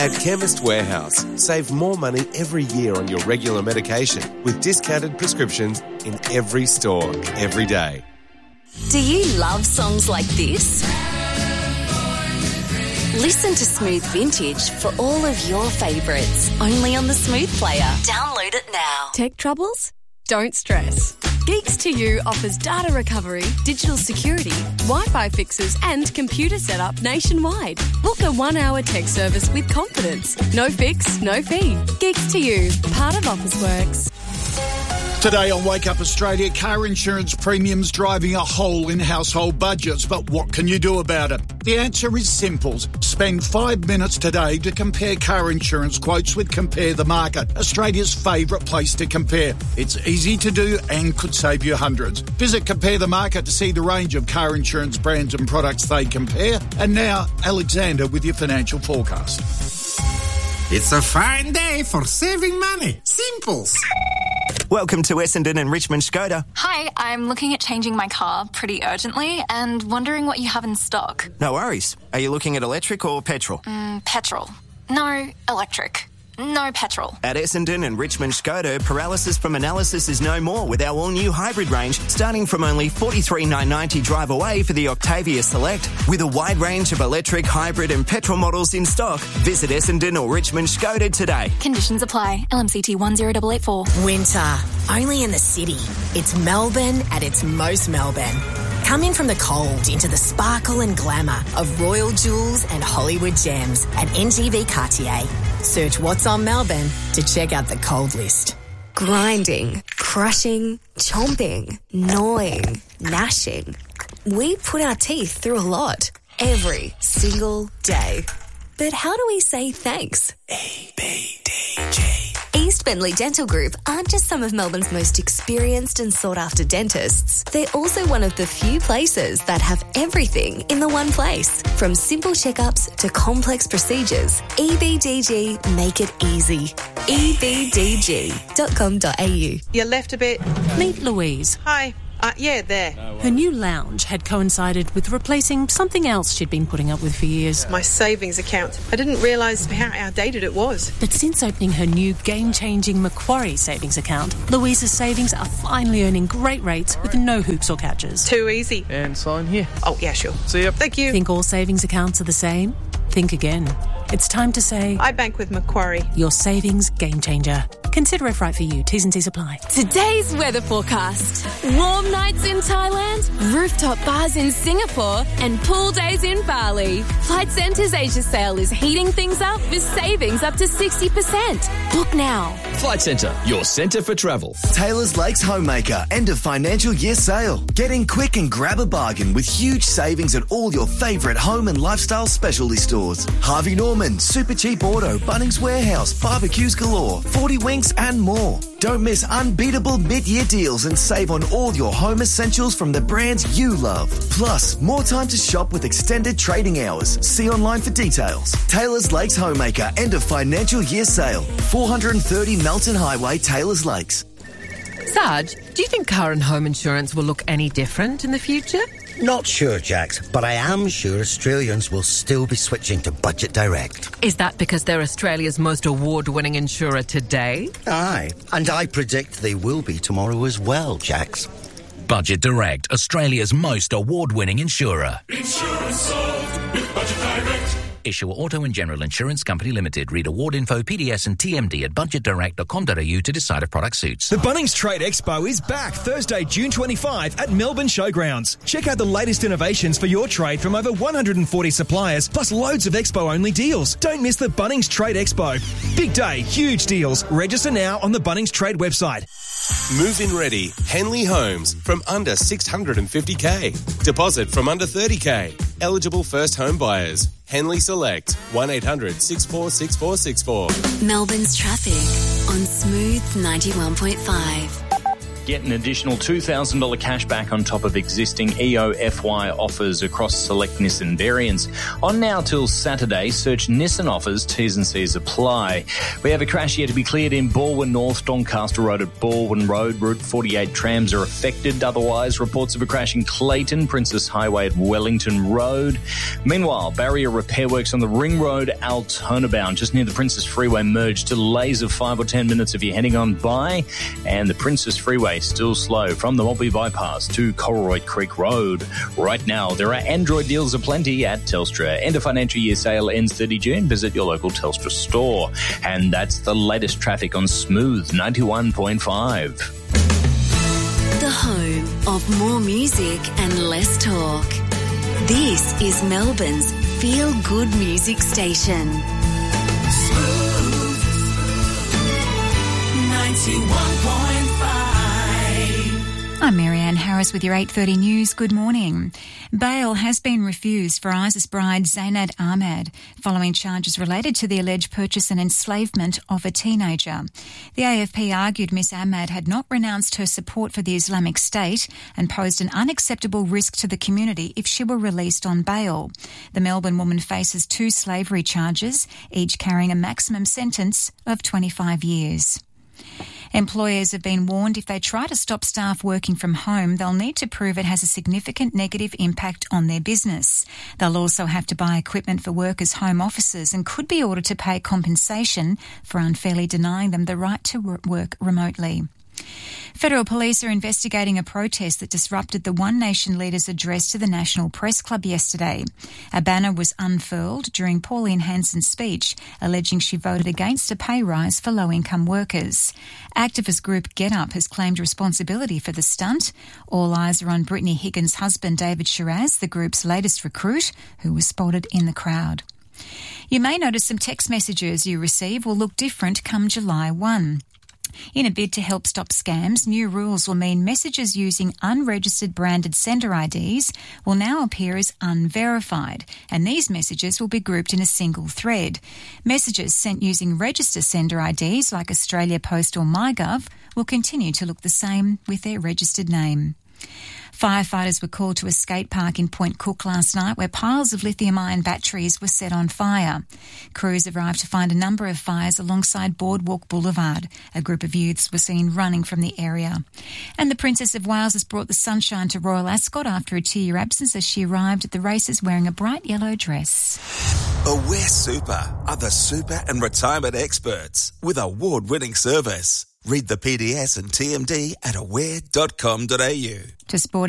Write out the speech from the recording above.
At Chemist Warehouse, save more money every year on your regular medication with discounted prescriptions in every store, every day. Do you love songs like this? Listen to Smooth Vintage for all of your favourites, only on the Smooth Player. Download it now. Tech troubles? Don't stress. Geeks to You offers data recovery, digital security, Wi-Fi fixes and computer setup nationwide. Book a 1-hour tech service with confidence. No fix, no fee. Geeks to You, part of Officeworks. Today on Wake Up Australia, car insurance premiums driving a hole in household budgets. But what can you do about it? The answer is simple. Spend 5 minutes today to compare car insurance quotes with Compare the Market, Australia's favourite place to compare. It's easy to do and could save you hundreds. Visit Compare the Market to see the range of car insurance brands and products they compare. And now, Alexander with your financial forecast. It's a fine day for saving money. Simples. Welcome to Essendon and Richmond Skoda. Hi, I'm looking at changing my car pretty urgently and wondering what you have in stock. No worries. Are you looking at electric or petrol? Petrol. No, electric. No petrol. At Essendon and Richmond Skoda, paralysis from analysis is no more with our all-new hybrid range, starting from only $43,990 drive away for the Octavia Select. With a wide range of electric, hybrid and petrol models in stock, visit Essendon or Richmond Skoda today. Conditions apply. LMCT 10884. Winter, only in the city. It's Melbourne at its most Melbourne. Come in from the cold into the sparkle and glamour of Royal Jewels and Hollywood Gems at NGV Cartier. Search What's on Melbourne to check out the cold list. Grinding, crushing, chomping, gnawing, gnashing. We put our teeth through a lot every single day. But how do we say thanks? EBDG. East Bentley Dental Group aren't just some of Melbourne's most experienced and sought-after dentists. They're also one of the few places that have everything in the one place. From simple checkups to complex procedures, EBDG make it easy. ebdg.com.au. You left a bit. Meet Louise. Hi. Yeah, there. Her new lounge had coincided with replacing something else she'd been putting up with for years. My savings account. I didn't realise how outdated it was. But since opening her new game-changing Macquarie savings account, Louise's savings are finally earning great rates with no hoops or catches. Too easy. And sign here. Oh, yeah, sure. See ya. Thank you. Think all savings accounts are the same? Think again. It's time to say... I bank with Macquarie. Your savings game changer. Consider if right for you. T's and C's apply. Today's weather forecast. Warm nights in Thailand, rooftop bars in Singapore, and pool days in Bali. Flight Centre's Asia sale is heating things up with savings up to 60%. Book now. Flight Centre, your centre for travel. Taylor's Lakes Homemaker, end of financial year sale. Get in quick and grab a bargain with huge savings at all your favourite home and lifestyle specialty stores. Harvey Norman, Super Cheap Auto, Bunnings Warehouse, barbecues galore, 40 Winks and more. Don't miss unbeatable mid-year deals and save on all your home essentials from the brands you love. Plus, more time to shop with extended trading hours. See online for details. Taylor's Lakes Homemaker, end of financial year sale. 430 Melton Highway, Taylor's Lakes. Sarge, do you think car and home insurance will look any different in the future? Not sure, Jax, but I am sure Australians will still be switching to Budget Direct. Is that because they're Australia's most award-winning insurer today? Aye, and I predict they will be tomorrow as well, Jax. Budget Direct, Australia's most award-winning insurer. Insurance solved with Budget Direct. Issuer Auto and General Insurance Company Limited. Read award info, PDS and TMD at budgetdirect.com.au to decide if product suits. The Bunnings Trade Expo is back Thursday, June 25 at Melbourne Showgrounds. Check out the latest innovations for your trade from over 140 suppliers, plus loads of Expo-only deals. Don't miss the Bunnings Trade Expo. Big day, huge deals. Register now on the Bunnings Trade website. Move-in ready. Henley Homes from under $650K. Deposit from under $30K. Eligible first home buyers. Henley Select. 1-800-646464. Melbourne's traffic on Smooth 91.5. get an additional $2,000 cash back on top of existing EOFY offers across select Nissan variants. On now till Saturday, search Nissan offers, T's and C's apply. We have a crash yet to be cleared in Balwyn North, Doncaster Road at Balwyn Road. Route 48 trams are affected. Otherwise, reports of a crash in Clayton, Princess Highway at Wellington Road. Meanwhile, barrier repair works on the Ring Road, Altona bound, just near the Princess Freeway merge. Delays of 5 or 10 minutes if you're heading on by. And the Princess Freeway still slow from the Maltby Bypass to Colroyd Creek Road. Right now, there are Android deals aplenty at Telstra. End of financial year sale ends 30 June. Visit your local Telstra store. And that's the latest traffic on Smooth 91.5. The home of more music and less talk. This is Melbourne's Feel Good Music Station. Smooth 91.5. I'm Marianne Harris with your 8:30 news. Good morning. Bail has been refused for ISIS bride Zainab Ahmed following charges related to the alleged purchase and enslavement of a teenager. The AFP argued Miss Ahmed had not renounced her support for the Islamic State and posed an unacceptable risk to the community if she were released on bail. The Melbourne woman faces 2 slavery charges, each carrying a maximum sentence of 25 years. Employers have been warned if they try to stop staff working from home, they'll need to prove it has a significant negative impact on their business. They'll also have to buy equipment for workers' home offices and could be ordered to pay compensation for unfairly denying them the right to work remotely. Federal police are investigating a protest that disrupted the One Nation leader's address to the National Press Club yesterday. A banner was unfurled during Pauline Hanson's speech, alleging she voted against a pay rise for low-income workers. Activist group Get Up has claimed responsibility for the stunt. All eyes are on Brittany Higgins' husband, David Shiraz, the group's latest recruit, who was spotted in the crowd. You may notice some text messages you receive will look different come July 1. In a bid to help stop scams, new rules will mean messages using unregistered branded sender IDs will now appear as unverified, and these messages will be grouped in a single thread. Messages sent using registered sender IDs like Australia Post or MyGov will continue to look the same with their registered name. Firefighters were called to a skate park in Point Cook last night where piles of lithium-ion batteries were set on fire. Crews arrived to find a number of fires alongside Boardwalk Boulevard. A group of youths were seen running from the area. And the Princess of Wales has brought the sunshine to Royal Ascot after a 2-year absence as she arrived at the races wearing a bright yellow dress. Aware Super are the super and retirement experts with award-winning service. Read the PDS and TMD at aware.com.au. To Sporting